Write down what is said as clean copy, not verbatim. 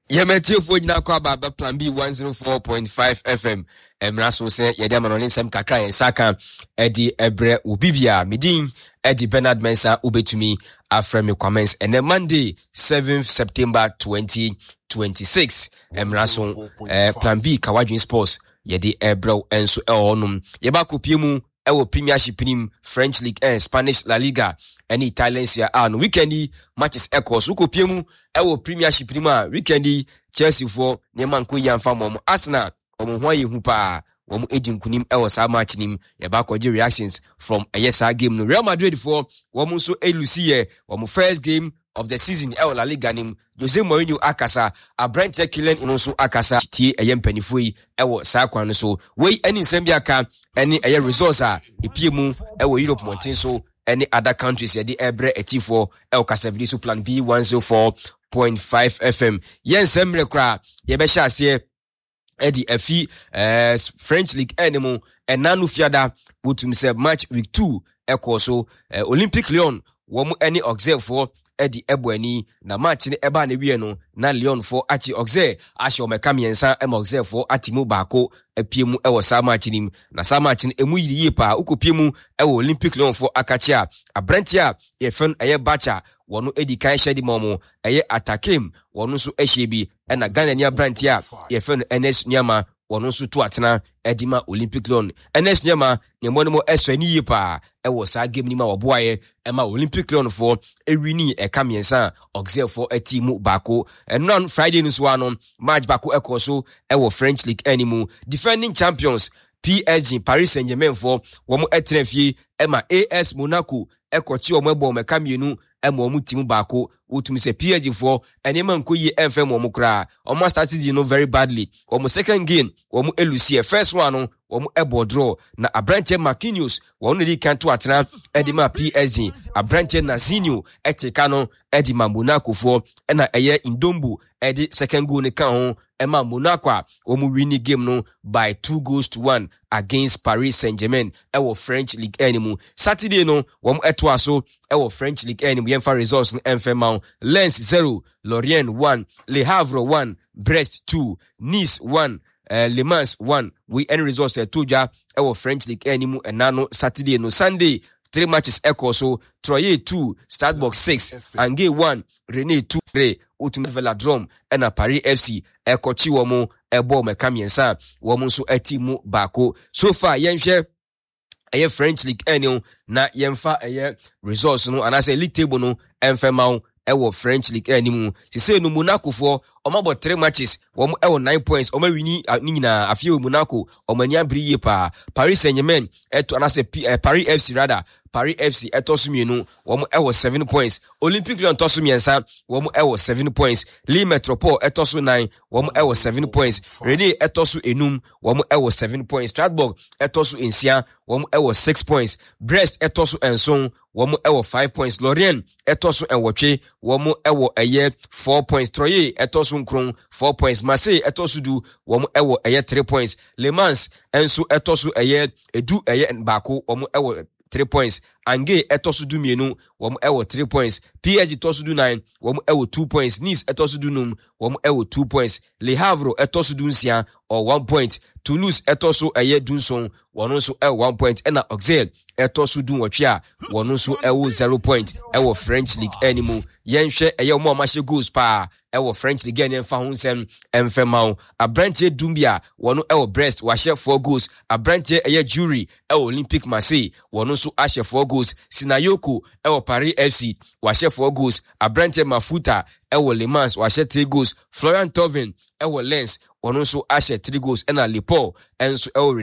Yemetio for Jina Kwaba Plan B 104.5 FM. Emraso say Yedamanon Sam Kakra and Saka Eddie Ebre Ubibia Midin Eddie Bernard Mensa Ubetumi Afremi comments and then Monday 7th September 2026. Emraso Plan B Kawajin Sports Yedi Ebro Enso Elonum Yebaku Piemu Ewo Premiership nim French League and Spanish La Liga and Italian Serie A no weekendi matches echoes uko piemu ewo Premiership nim a weekendi Chelsea for neman ko yamfa mom Arsenal omo ho yehu pa omo edin kunim ewo sa match nim yeba kwaje reactions from ayesa game no Real Madrid for omo so elusi omo first game of the season ewo La Liga nim Jose Mourinho akasa Abrante Kylian Mbappe akasa tie eyempanifo yi ewo sa kwan so we any nsembia any eye resource a epiemu ewo Europe mountain so any other countries yedi ebre etifo el kasevidi so Plan B 104.5 FM yen semre kra ye be sha ase edi afi French League enemo enanu fiada wotum se match week 2 ekoso Olympique Lyon wo any observe for Eddie Ebweni na match ni eba na wie no na Lyon for achi oxe asho meka miensa oxe for atimu baako epiemu ewo sa match nim na sa match ni emu yie pa ukopiemu ewo Olympic Lyon for akachia Abrantia ye fen eye bacha wono edi kan shedi momo eye atakem wono so ehyebi na Ghana ni Abrantia ye fen NS Nyama wono so to atena edima Olympic Lyon NS Nyama ne monimo eswani yie pa ewo sa game ni ma woboaye ema Olympic Lyon for ewini ekamiensa oxe for etimu bako and on Friday no so anon match bako ekoso ewo French League animu defending champions PSG Paris Saint-Germain for womo etrenfie ema AS Monaco ekochi omo ebo mekamienu ema omu timu bako utumi se PSG for enema nkoyi enfem omo kra omo started you know very badly omo second game omo elusi first one omo ebo draw na Abrante Marquinhos wono di kanto atena edima PSG Abrante Nazinho etika no edima Monaco for na eye Indombu edi second goal ne kan ho ema Monaco omo win game no by 2-1 against Paris Saint-Germain ewo French League animu Saturday no womo eto aso ewo French League animu yemfa results no enfema Lens 0 Lorient 1 Le Havre 1 Brest 2 Nice 1 Le Mans 1 we end results toja ewo French League animu enano Saturday no Sunday 3 matches ekoso Troyes 2 Strasbourg 6 Angers 1 Rennes 2 3 Ultimate Velodrome na Paris FC ekochi womo ebo mekamiensa womo so etimu bako so far yenhwe eye French League enu na yemfa eye results no anase league table no enfema ewo French League animu se say no Monaco for omabo 3 matches womo ewo 9 points oma wini nyina afie Monaco omani abriye pa Paris Saint-Germain eto anase Paris FC rather Paris FC etosumienu womo ewo 7 points Olympique Lyon tosumiensa womo ewo 7 points Lille Metropole etosu 9 womo ewo 7 points Rennes etosu enum womo ewo 7 points Strasbourg etosu ensia womo ewo 6 points Brest etosu enson womo ewo 5 points Lorient etosu enwotwe womo ewo eye 4 points Troyes etosu nkron 4 points Marseille etosu du womo ewo eye 3 points Le Mans enso etosu eye edu eye bako womo ewo 3 points Angers etosu du mienu womo ewo 3 points PSG tosu du 9 womo ewo 2 points Nice etosu du num womo ewo 2 points Le Havre etosu du nsia or 1 point Toulouse etosu eye dunson wono so ewo 1 point ena Auxerre etosu du nwotwe wono so ewo 0 point ewo French League animu yenhwe eye mo amahye goals pa ewo French League ene fa hunsem emfema Abrante Dumbia wono ewo Brest wahye 4 goals Abrante eye Jury ewo Olympique Marseille wono so ahye 4 goals Sinayoko ewo Paris FC wahye 4 goals Abrante Mafuta ewo Le Mans wahye 3 goals Florian Thauvin ewo Lens wono so ahye 3 goals ena Le Pau enso ewo